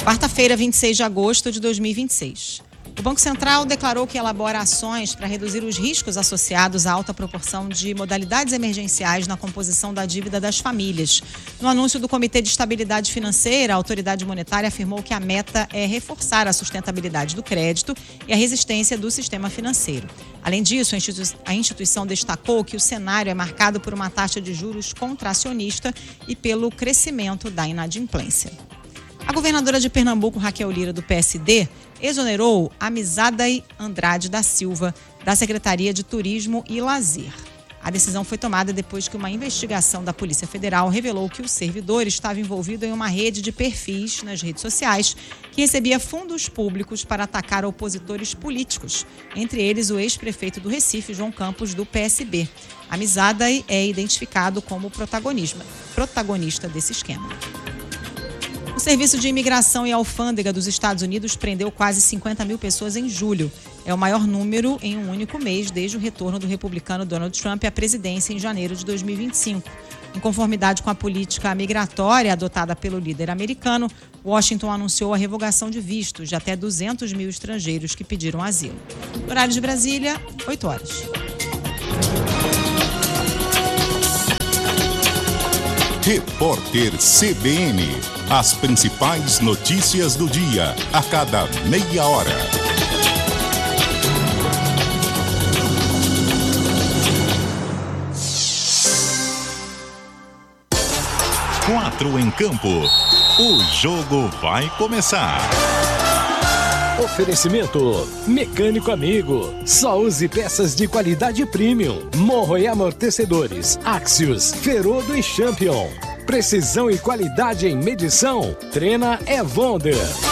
Quarta-feira, 26 de agosto de 2026. O Banco Central declarou que elabora ações para reduzir os riscos associados à alta proporção de modalidades emergenciais na composição da dívida das famílias. No anúncio do Comitê de Estabilidade Financeira, a autoridade monetária afirmou que a meta é reforçar a sustentabilidade do crédito e a resistência do sistema financeiro. Além disso, a instituição destacou que o cenário é marcado por uma taxa de juros contracionista e pelo crescimento da inadimplência. A governadora de Pernambuco, Raquel Lira, do PSD, exonerou Amizadeh Andrade da Silva, da Secretaria de Turismo e Lazer. A decisão foi tomada depois que uma investigação da Polícia Federal revelou que o servidor estava envolvido em uma rede de perfis nas redes sociais que recebia fundos públicos para atacar opositores políticos, entre eles o ex-prefeito do Recife, João Campos, do PSB. Amizadeh é identificado como protagonista desse esquema. O Serviço de Imigração e Alfândega dos Estados Unidos prendeu quase 50 mil pessoas em julho. É o maior número em um único mês desde o retorno do republicano Donald Trump à presidência em janeiro de 2025. Em conformidade com a política migratória adotada pelo líder americano, Washington anunciou a revogação de vistos de até 200 mil estrangeiros que pediram asilo. Horário de Brasília, 8 horas. Repórter CBN. As principais notícias do dia, a cada meia hora. 4 em campo. O jogo vai começar. Oferecimento Mecânico Amigo. Só use peças de qualidade premium. Morro e amortecedores. Axios, Ferodo e Champion. Precisão e qualidade em medição. Trena é Wonder.